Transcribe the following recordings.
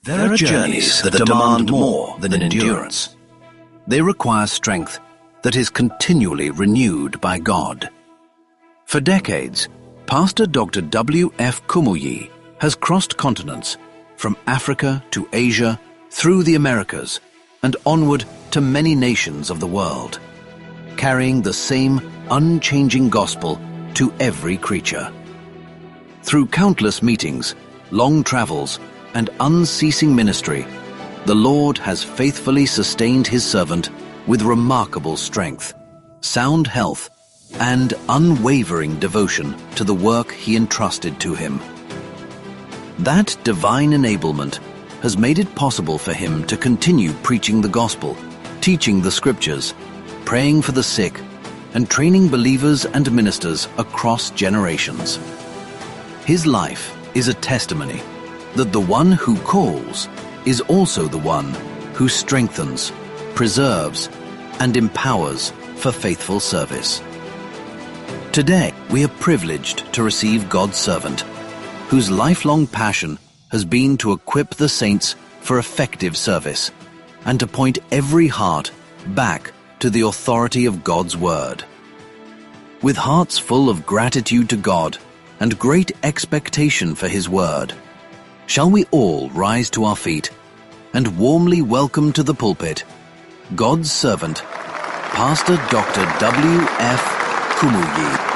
There are journeys that demand more than endurance. They require strength that is continually renewed by God. For decades, Pastor Dr. W.F. Kumuyi has crossed continents, from Africa to Asia, through the Americas, and onward to many nations of the world, carrying the same unchanging gospel to every creature. Through countless meetings, long travels, and unceasing ministry, the Lord has faithfully sustained his servant with remarkable strength, sound health, and unwavering devotion to the work he entrusted to him. That divine enablement has made it possible for him to continue preaching the gospel, teaching the scriptures, praying for the sick, and training believers and ministers across generations. His life is a testimony that the one who calls is also the one who strengthens, preserves, and empowers for faithful service. Today, we are privileged to receive God's servant, whose lifelong passion has been to equip the saints for effective service and to point every heart back to the authority of God's Word. With hearts full of gratitude to God and great expectation for His Word, shall we all rise to our feet and warmly welcome to the pulpit God's servant, Pastor Dr. W.F. Kumuyi.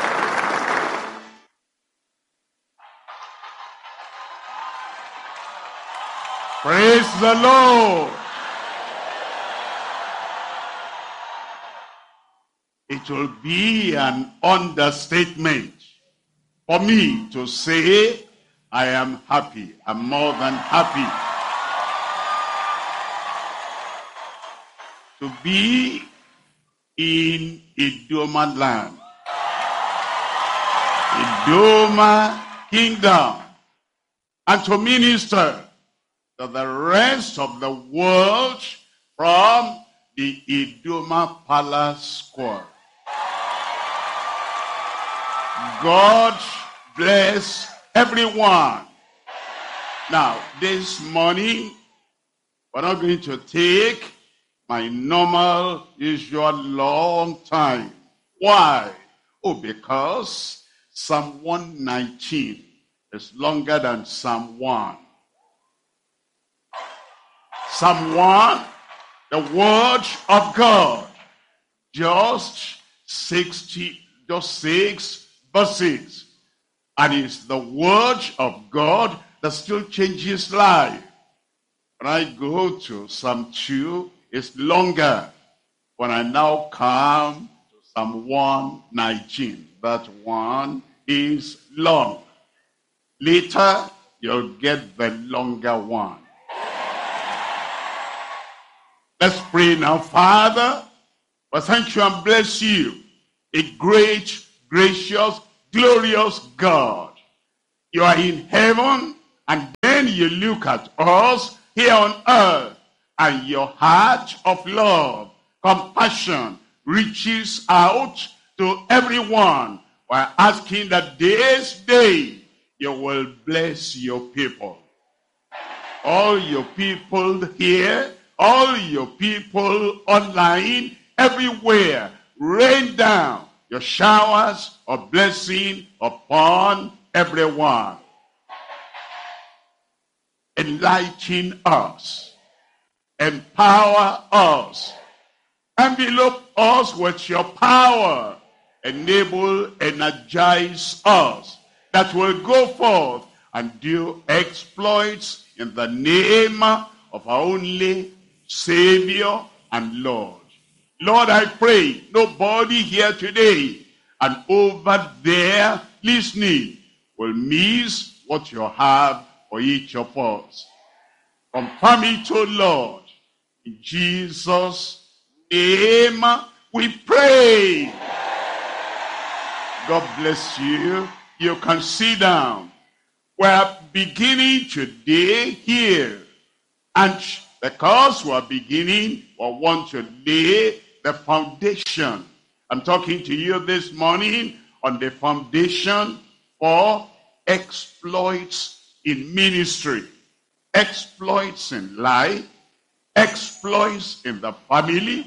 Praise the Lord. It will be an understatement for me to say I am happy. I'm more than happy to be in Idoma land, Idoma kingdom, and to minister to the rest of the world from the Idoma Palace Square. God bless everyone. Now, this morning, we're not going to take my normal, usual long time. Why? Oh, because Psalm 119 is longer than Psalm 1. Psalm 1, the word of God, just 6 verses. And it's the word of God that still changes life. When I go to Psalm 2, it's longer. When I now come to Psalm 119, that one is long. Later, you'll get the longer one. Let's pray now. Father, I thank you and bless you, a great, gracious, glorious God. You are in heaven, and then you look at us here on earth, and your heart of love, compassion reaches out to everyone while asking that this day you will bless your people. All your people here, all your people online, everywhere, rain down your showers of blessing upon everyone. Enlighten us, empower us, envelope us with your power, enable, energize us, that will go forth and do exploits in the name of our only Savior and Lord. Lord, I pray nobody here today and over there listening will miss what you have for each of us. Confirm it, O Lord. In Jesus' name we pray. God bless you. You can sit down. We're beginning today here. And because we're beginning, we want to lay the foundation. I'm talking to you this morning on the foundation for exploits in ministry. exploits in life, exploits in the family,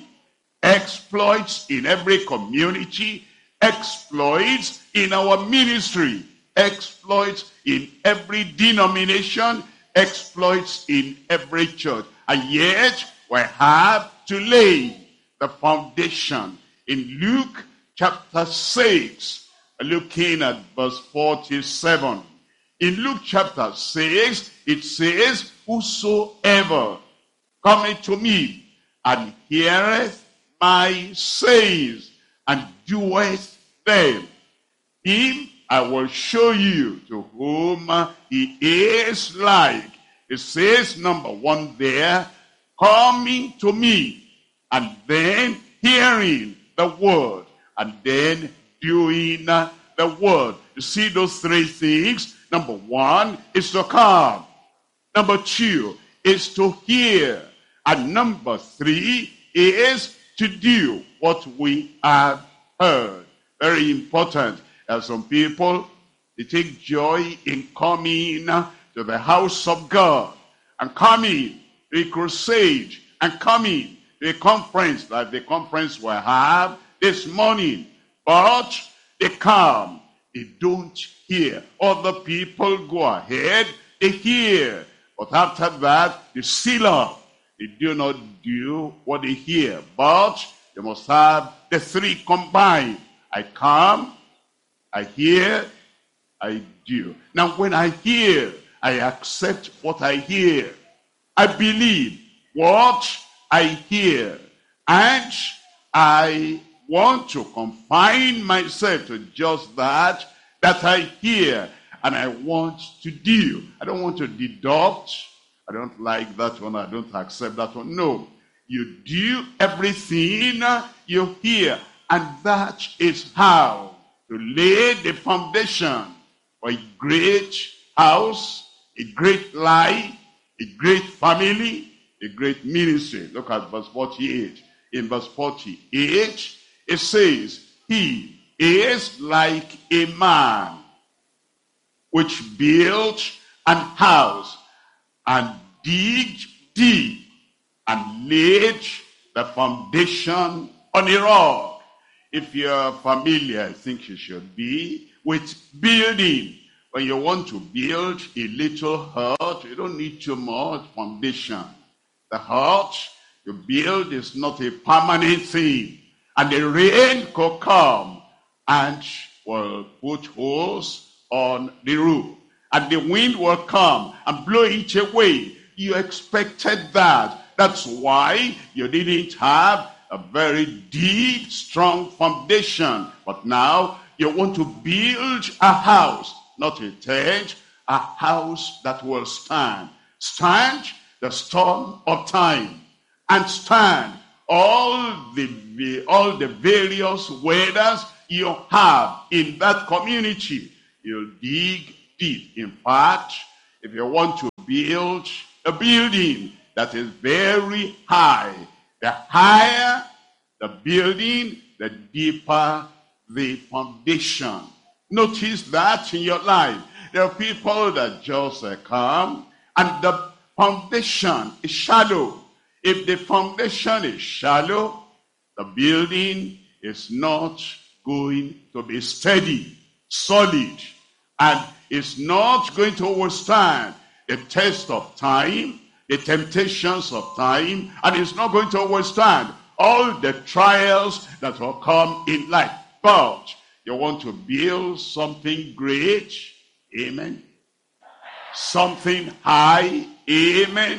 exploits in every community, exploits in our ministry, exploits in every denomination, exploits in every church. And yet we have to lay the foundation. In Luke chapter 6, looking at verse 47. In Luke chapter 6, it says, whosoever cometh to me and heareth my sayings and doeth them, him I will show you to whom he is like. It says, number one there, coming to me, and then hearing the word, and then doing the word. You see those three things? Number one is to come. Number two is to hear. And number three is to do what we have heard. Very important. Some people, they take joy in coming to the house of God, and coming to a crusade, and coming to a conference like the conference we have this morning. But they come, they don't hear. Other people go ahead, they hear. But after that, they seal up. They do not do what they hear. But they must have the three combined. I come, I hear, I do. Now when I hear, I accept what I hear. I believe what I hear. And I want to confine myself to just that I hear. And I want to do. I don't want to deduct. I don't like that one. I don't accept that one. No. You do everything you hear. And that is how to lay the foundation for a great house, a great life, a great family, a great ministry. Look at verse 48. In verse 48, it says, he is like a man which built an house and digged deep and laid the foundation on a rock. If you're familiar, I think you should be, with building. When you want to build a little hut, you don't need too much foundation. The hut you build is not a permanent thing. And the rain could come and will put holes on the roof. And the wind will come and blow it away. You expected that. That's why you didn't have a very deep, strong foundation. But now you want to build a house, not a tent, a house that will stand. Stand the storm of time, and stand all the various weathers you have in that community. You'll dig deep. In fact, if you want to build a building that is very high, the higher the building, the deeper the foundation. Notice that in your life. There are people that just come and the foundation is shallow. If the foundation is shallow, the building is not going to be steady, solid, and it's not going to withstand the test of time, the temptations of time, and it's not going to withstand all the trials that will come in life. But you want to build something great, amen, something high, amen,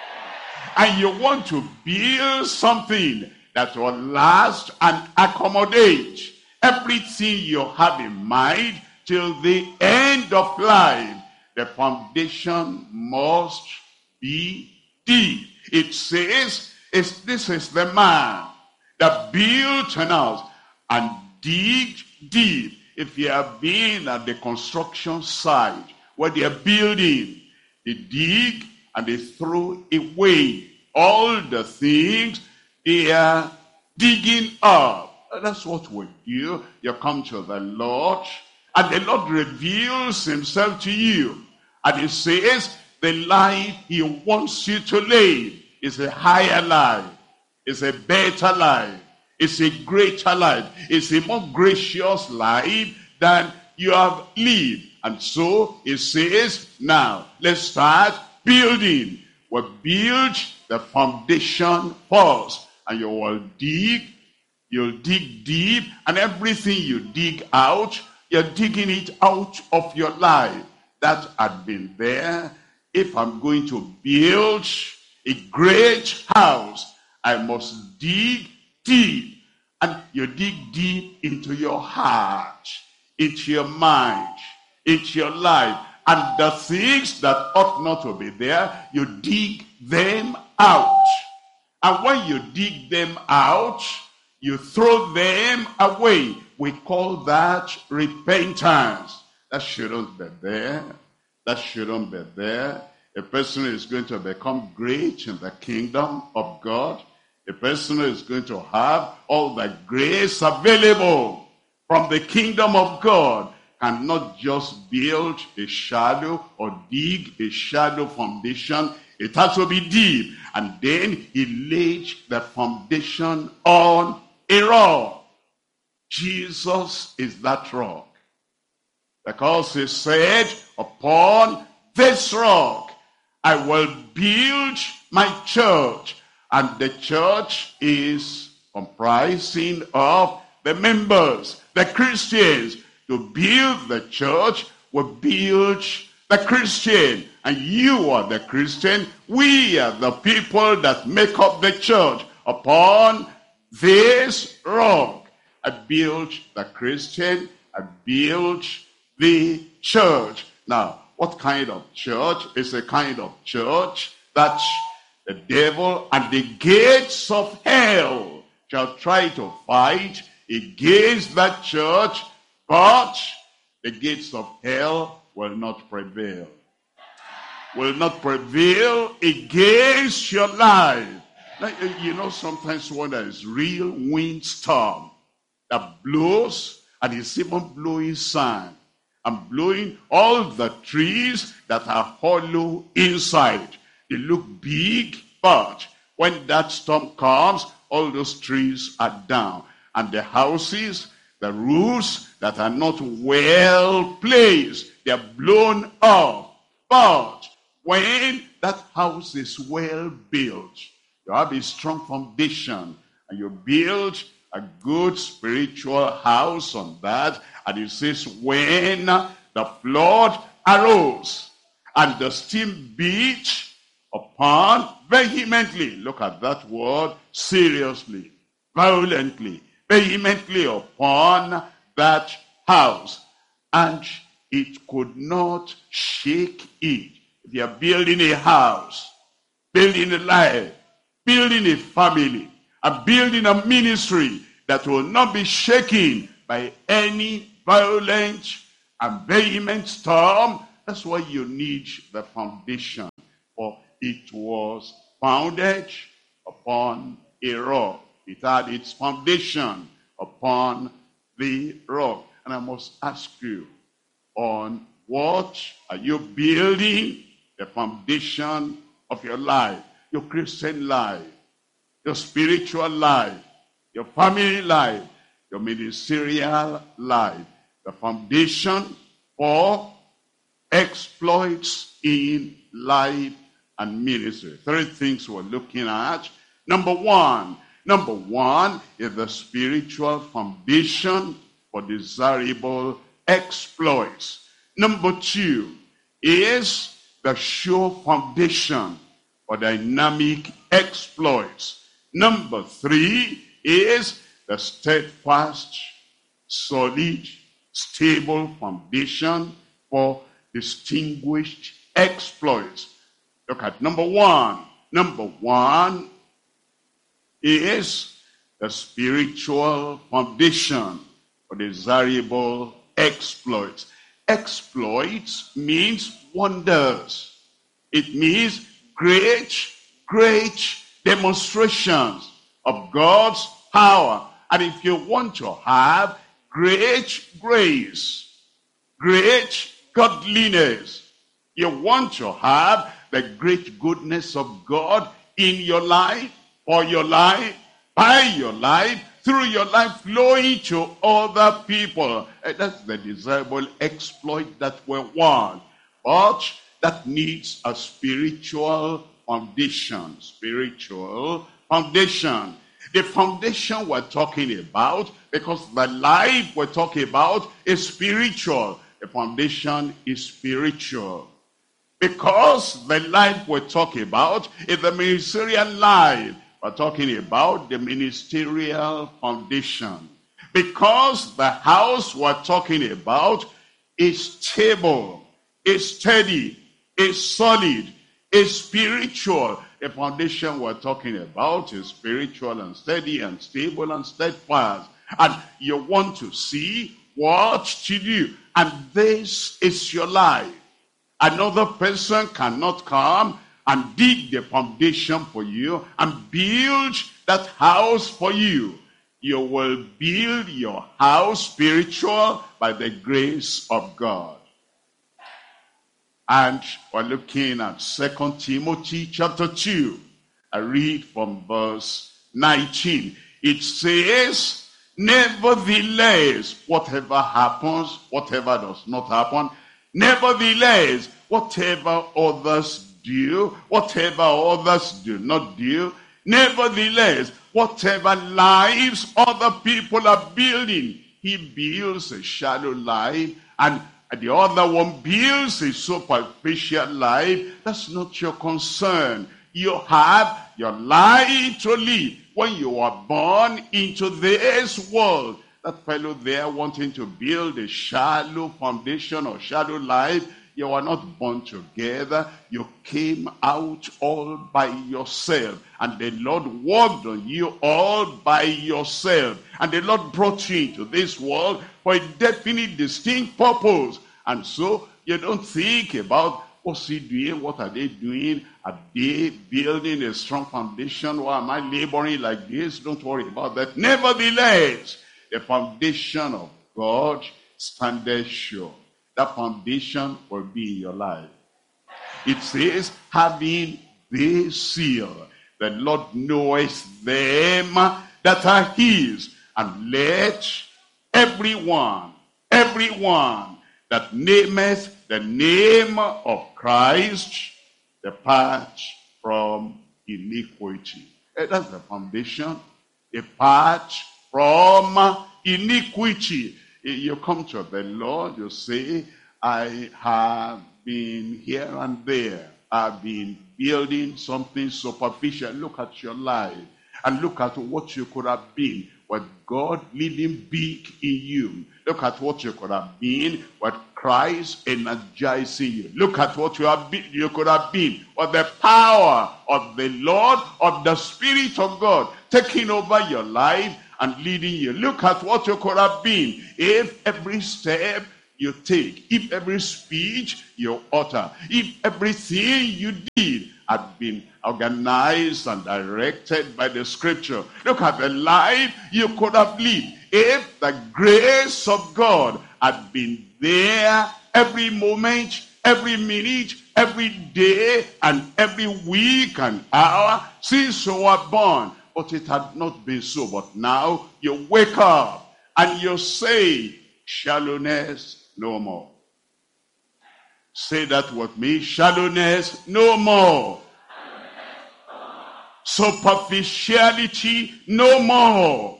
and you want to build something that will last and accommodate everything you have in mind till the end of life. The foundation must be deep. It says, this is the man that built an house and digged deep. If you have been at the construction site where they are building, they dig and they throw away all the things they are digging up. That's what we do. You come to the Lord, and the Lord reveals himself to you. And he says, The life he wants you to live is a higher life. It's a better life. It's a greater life. It's a more gracious life than you have lived. And so it says, now let's start building. We'll build the foundation first. And you will dig. You'll dig deep. And everything you dig out, you're digging it out of your life. That had been there. If I'm going to build a great house, I must dig deep. And you dig deep into your heart, into your mind, into your life. And the things that ought not to be there, you dig them out. And when you dig them out, you throw them away. We call that repentance. That shouldn't be there. That shouldn't be there. A person is going to become great in the kingdom of God. A person is going to have all the grace available from the kingdom of God, cannot just build a shallow or dig a shallow foundation. It has to be deep. And then he laid the foundation on a rock. Jesus is that rock. Because he said, upon this rock I will build my church. And the church is comprising of the members, the Christians. To build the church, we build the Christian. And you are the Christian. We are the people that make up the church. Upon this rock, I build the Christian. I build the church. Now, what kind of church? It's a kind of church that the devil and the gates of hell shall try to fight against that church, but the gates of hell will not prevail. Will not prevail against your life. Now, you know, sometimes when there is real windstorm that blows, and it's even blowing sand, and blowing all the trees that are hollow inside. They look big, but when that storm comes, all those trees are down. And the houses, the roofs that are not well placed, they are blown off. But when that house is well built, you have a strong foundation, and you build a good spiritual house on that. And it says, when the flood arose, and the stream beat upon vehemently, look at that word, seriously, violently, vehemently upon that house, and it could not shake it. If you are building a house, building a life, building a family, and building a ministry that will not be shaken by any violent and vehement storm, that's why you need the foundation. For it was founded upon a rock. It had its foundation upon the rock. And I must ask you, on what are you building the foundation of your life? Your Christian life, your spiritual life, your family life, your ministerial life. The foundation for exploits in life and ministry. Three things we're looking at. Number one is the spiritual foundation for desirable exploits. Number two is the sure foundation for dynamic exploits. Number three is the steadfast, solid, stable foundation for distinguished exploits. Look at number one. Number one is the spiritual foundation for desirable exploits. Exploits means wonders. It means great demonstrations of God's power. And if you want to have great grace, great godliness, You want to have the great goodness of God in your life, for your life, by your life, through your life, flowing to other people. And that's the desirable exploit that we want. But that needs a spiritual foundation. Spiritual foundation. The foundation we're talking about, because the life we're talking about is spiritual. The foundation is spiritual. Because the life we're talking about is the ministerial life. We're talking about the ministerial foundation. Because the house we're talking about is stable, is steady, is solid, is spiritual. The foundation we're talking about is spiritual and steady and stable and steadfast. And you want to see what to do. And this is your life. Another person cannot come and dig the foundation for you and build that house for you. You will build your house spiritual by the grace of God. And we're looking at 2 Timothy chapter 2. I read from verse 19. It says, nevertheless, whatever happens, whatever does not happen, nevertheless, whatever others do, whatever others do not do, nevertheless, whatever lives other people are building, he builds a shallow life, and the other one builds a superficial life. That's not your concern. You have your life to live. When you are born into this world, that fellow there wanting to build a shallow foundation or shallow life, you are not born together. You came out all by yourself. And the Lord worked on you all by yourself. And the Lord brought you into this world for a definite, distinct purpose. And so you don't think about what's he doing, what are they doing? Are they building a strong foundation? Why am I laboring like this? Don't worry about that. Nevertheless, the foundation of God standeth sure. That foundation will be in your life. It says, having this seal, the Lord knoweth them that are his, and let everyone that nameth the name of Christ depart from iniquity. That's the foundation. Depart from iniquity. You come to the Lord, you say, I have been here and there. I've been building something superficial. Look at your life and look at what you could have been with God living big in you. Look at what you could have been with Christ energizing you. Look at what you could have been with the power of the Lord, of the Spirit of God taking over your life and leading you. Look at what you could have been if every step you take, if every speech you utter, if everything you did had been organized and directed by the scripture. Look at the life you could have lived if the grace of God had been there every moment, every minute, every day, and every week and hour since you were born. But it had not been so. But now you wake up and you say, shallowness no more. Say that with me, shallowness no more. Superficiality no more.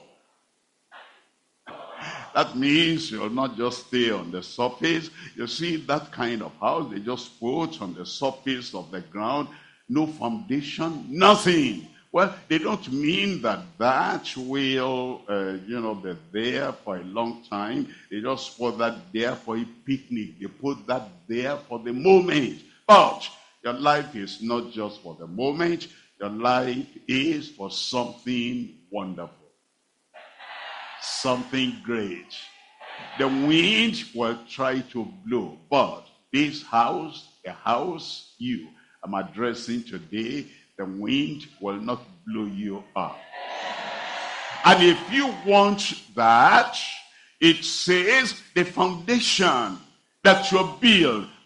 That means you'll not just stay on the surface. You see that kind of house, they just put on the surface of the ground, no foundation, nothing. Well, they don't mean that will, be there for a long time. They just put that there for a picnic. They put that there for the moment. But your life is not just for the moment. Your life is for something wonderful. Something great. The wind will try to blow. But this house, the house you am addressing today, the wind will not blow you up. And if you want that, it says the foundation that you build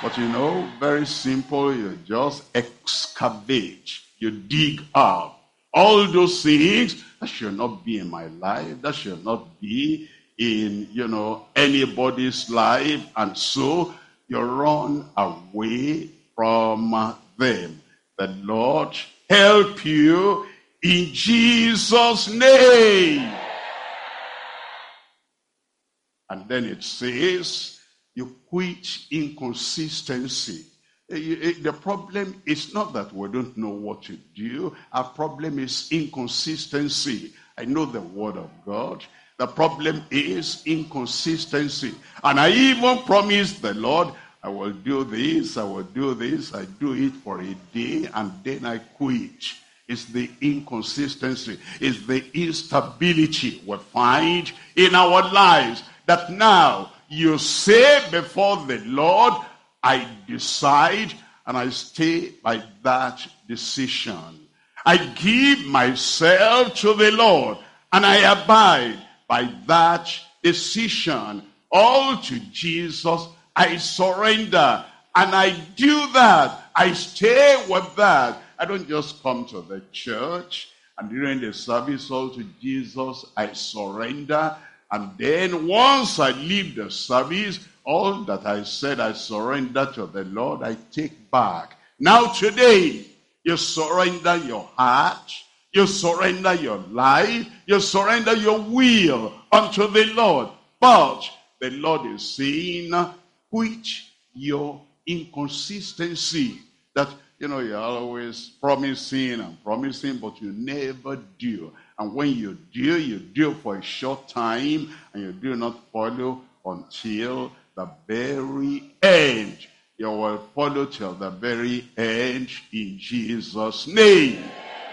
But you know, very simple, you just excavate, you dig up. All those things, that should not be in my life, that should not be in, anybody's life. And so you run away from them. The Lord help you in Jesus' name. And then it says, you quit inconsistency. The problem is not that we don't know what to do. Our problem is inconsistency. I know the word of God. The problem is inconsistency. And I even promised the Lord, I will do this, I will do this. I do it for a day and then I quit. It's the inconsistency. It's the instability we find in our lives. That now you say before the Lord, I decide and I stay by that decision. I give myself to the Lord and I abide by that decision. All to Jesus I surrender and I do that. I stay with that. I don't just come to the church and during the service all to Jesus I surrender. And then once I leave the service, all that I said I surrender to the Lord, I take back. Now today, you surrender your heart, you surrender your life, you surrender your will unto the Lord. But the Lord is saying, quit your inconsistency. That, you're always promising and promising, but you never do. And when you do for a short time, and you do not follow until the very end. You will follow till the very end in Jesus' name.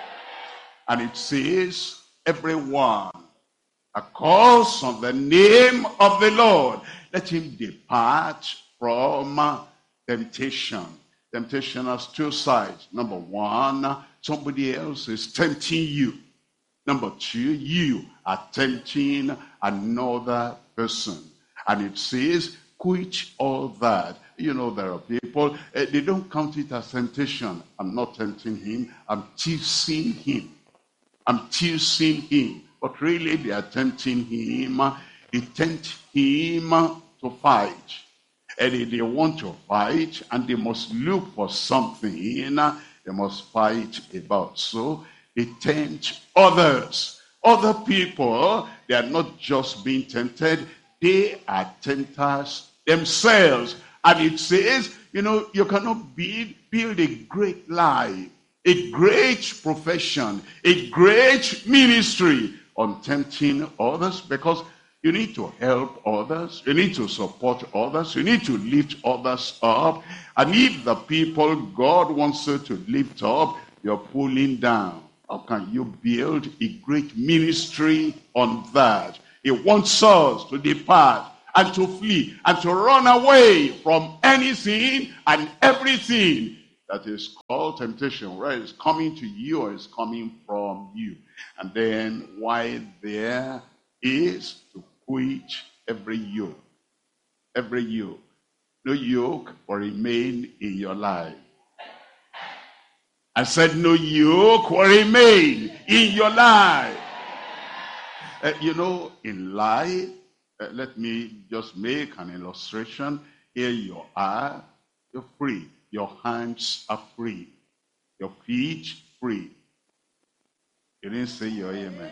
And it says, everyone that calls on the name of the Lord, let him depart from temptation. Temptation has two sides. Number one, somebody else is tempting you. Number two, you are tempting another person. And it says, quit all that. There are people, they don't count it as temptation. I'm not tempting him. I'm teasing him. But really, they are tempting him. They tempt him to fight. And they want to fight, and they must look for something they must fight about. So they tempt others. Other people, they are not just being tempted, they are tempters themselves. And it says, you cannot build a great life, a great profession, a great ministry on tempting others, because you need to help others, you need to support others, you need to lift others up. And if the people God wants you to lift up, you're pulling down. How can you build a great ministry on that? He wants us to depart and to flee and to run away from anything and everything that is called temptation, whether it's coming to you or it's coming from you. And then why there is to quit every yoke. Every yoke. No yoke will remain in your life. I said no yoke will remain in your life. In life, let me just make an illustration. Here you are, you're free. Your hands are free. Your feet free. You didn't say your amen.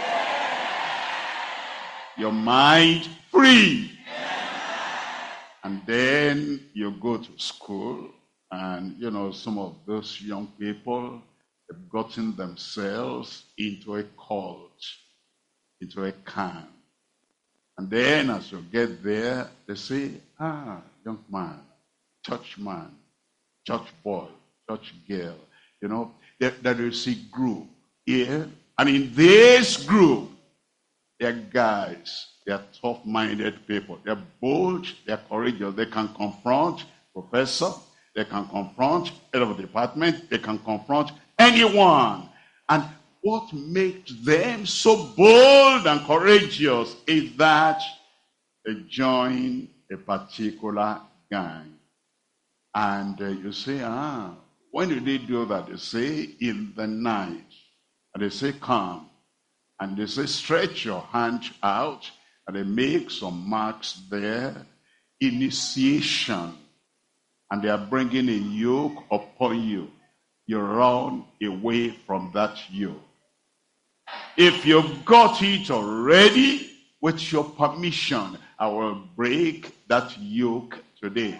Your mind free. And then you go to school, and some of those young people have gotten themselves into a cult, into a camp. And then as you get there, they say, young man, church boy, church girl. There is a group here, and in this group, they're guys, they're tough-minded people. They're bold, they're courageous. They can confront professor, they can confront head of a department, they can confront anyone. And what makes them so bold and courageous is that they join a particular gang. And you say, when do they do that? They say, in the night. And they say, come. And they say, stretch your hand out. And they make some marks there. Initiation. And they are bringing a yoke upon you. You run away from that yoke. If you've got it already, with your permission, I will break that yoke today.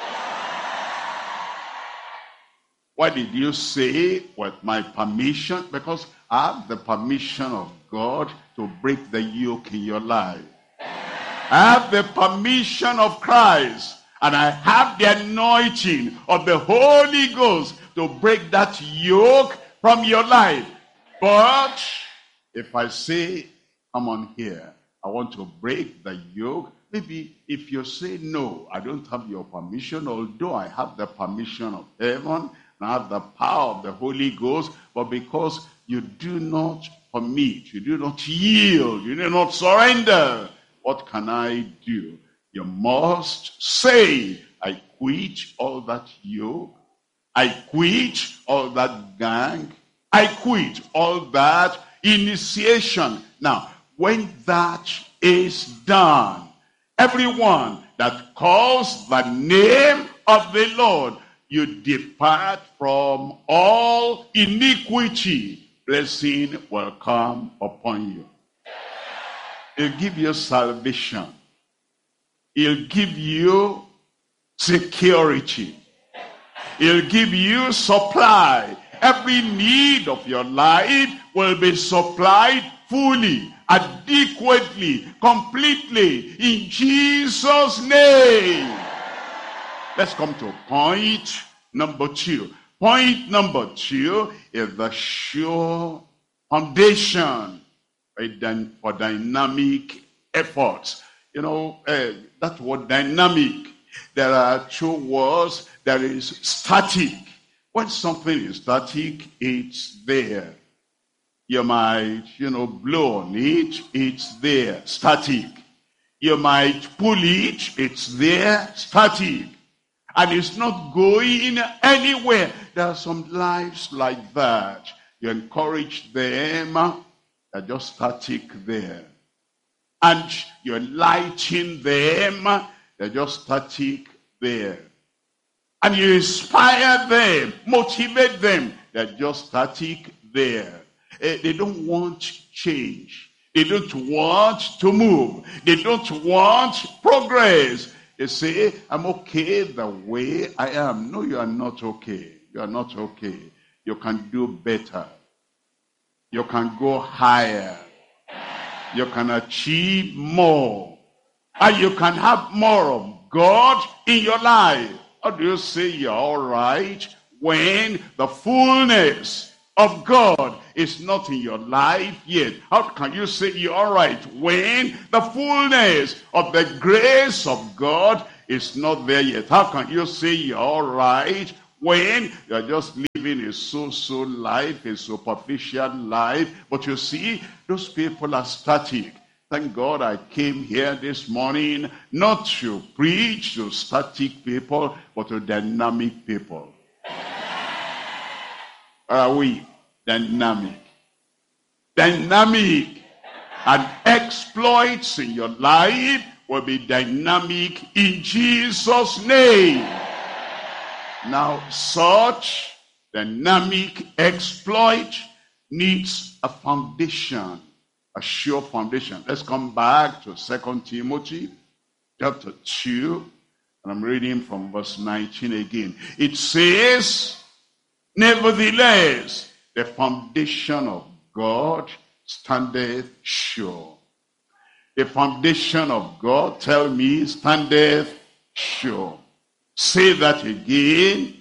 Why did you say, with my permission? Because I have the permission of God to break the yoke in your life. I have the permission of Christ, and I have the anointing of the Holy Ghost to break that yoke from your life. But if I say, come on here, I want to break the yoke, maybe if you say, no, I don't have your permission, although I have the permission of heaven, and I have the power of the Holy Ghost, but because you do not permit, you do not yield, you do not surrender, what can I do? You must say, I quit all that yoke, I quit all that gang, I quit all that initiation. Now, when that is done, everyone that calls the name of the Lord, you depart from all iniquity. Blessing will come upon you. He'll give you salvation. He'll give you security. He'll give you supply. Every need of your life will be supplied fully, adequately, completely, in Jesus' name. Let's come to point number 2. Point number 2 is the sure foundation for dynamic efforts. You know, that word dynamic, there are 2 words. There is static. When something is static, it's there. You might, blow on it, it's there, static. You might pull it, it's there, static. And it's not going anywhere. There are some lives like that. You encourage them, they're just static there. And you enlighten them, they're just static there. And you inspire them, motivate them, they're just static there. They don't want change. They don't want to move. They don't want progress. They say, I'm okay the way I am. No, you are not okay. You are not okay. You can do better. You can go higher. You can achieve more. And you can have more of God in your life. How do you say you're all right when the fullness of God is not in your life yet? How can you say you're all right when the fullness of the grace of God is not there yet? How can you say you're all right when you're just living a so-so life, a superficial life? But you see, those people are static. Thank God I came here this morning not to preach to static people, but to dynamic people. Are we dynamic? Dynamic. And exploits in your life will be dynamic in Jesus' name. Now, such dynamic exploit needs a foundation, a sure foundation. Let's come back to 2 Timothy chapter 2, and I'm reading from verse 19 again. It says, nevertheless, the foundation of God standeth sure. The foundation of God, tell me, standeth sure. Say that again.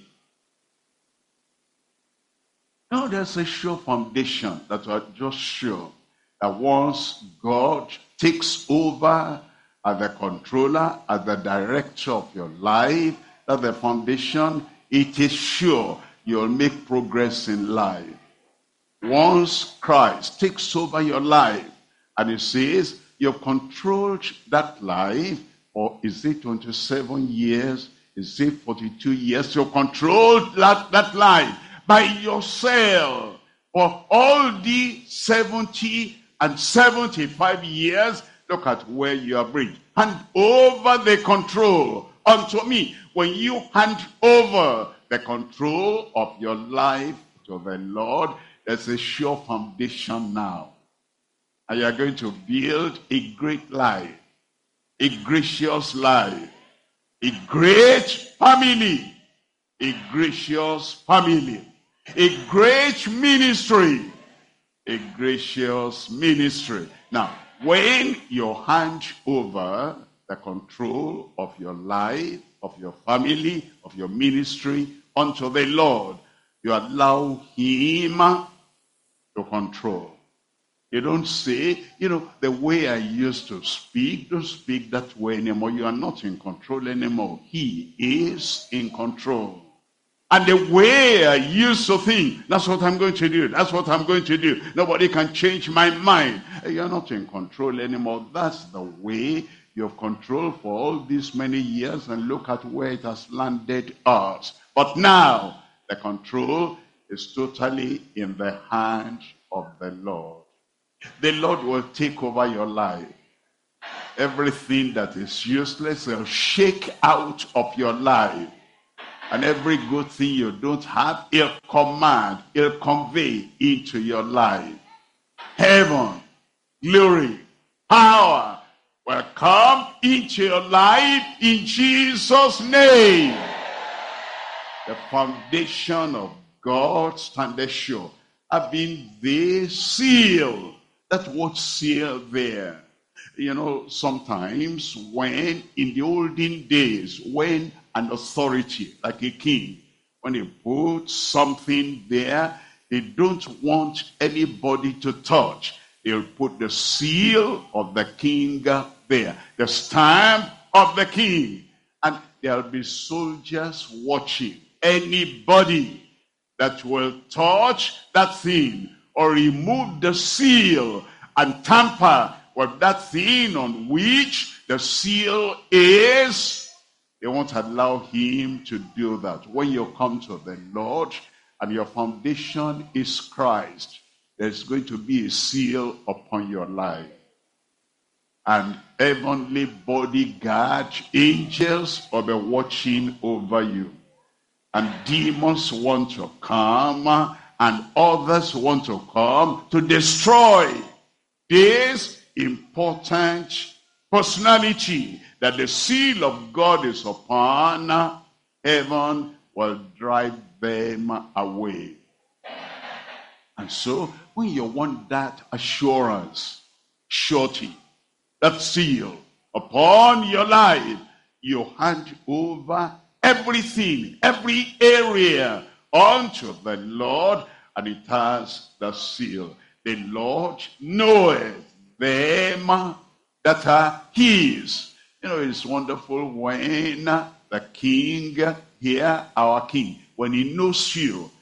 No, there's a sure foundation that are just sure. That once God takes over as the controller, as the director of your life, that the foundation, it is sure you'll make progress in life. Once Christ takes over your life, and he says, you've controlled that life for, is it 27 years? You say 42 years you controlled that life by yourself. For all the 70 and 75 years, look at where you are bringing. Hand over the control unto me. When you hand over the control of your life to the Lord, there's a sure foundation now. And you are going to build a great life, a gracious life, a great family, a gracious family, a great ministry, a gracious ministry. Now, when you hand over the control of your life, of your family, of your ministry unto the Lord, you allow him to control. You don't say, the way I used to speak, don't speak that way anymore. You are not in control anymore. He is in control. And the way I used to think, that's what I'm going to do. That's what I'm going to do. Nobody can change my mind. You're not in control anymore. That's the way you have control for all these many years, and look at where it has landed us. But now, the control is totally in the hands of the Lord. The Lord will take over your life. Everything that is useless will shake out of your life. And every good thing you don't have, he'll command, he'll convey into your life. Heaven, glory, power will come into your life in Jesus' name. The foundation of God standeth sure, having the seal. That word seal there. Sometimes when in the olden days, when an authority, like a king, when they put something there, they don't want anybody to touch. They'll put the seal of the king there, the stamp of the king. And there'll be soldiers watching. Anybody that will touch that thing or remove the seal and tamper with that thing on which the seal is, they won't allow him to do that. When you come to the Lord and your foundation is Christ, there's going to be a seal upon your life. And heavenly bodyguard angels will be watching over you. And demons want to come, and others want to come to destroy this important personality that the seal of God is upon. Heaven will drive them away. And so when you want that assurance, surety, that seal upon your life, you hand over everything, every area unto the Lord, and it has the seal. The Lord knoweth them that are his. It's wonderful when the king, here our king, when he knows you,